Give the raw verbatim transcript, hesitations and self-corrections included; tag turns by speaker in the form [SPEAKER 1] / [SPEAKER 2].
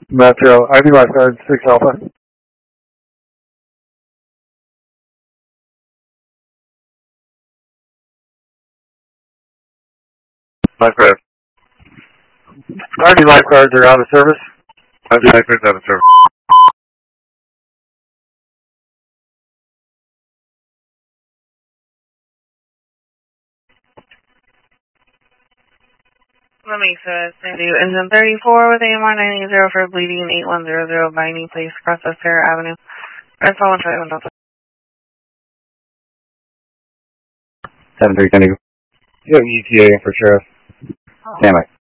[SPEAKER 1] Metro, I V lifeguard, six Alpha. Lifeguard. I V lifeguards are out of service. I V lifeguards out of service.
[SPEAKER 2] Let me say, thank you. Engine thirty-four with A M R nine eight zero for bleeding eight one zero zero Binding Place, across Sarah Avenue. That's all I'm trying to know.
[SPEAKER 3] seven three ten.
[SPEAKER 1] You have E T A for sheriff.
[SPEAKER 3] Damn it.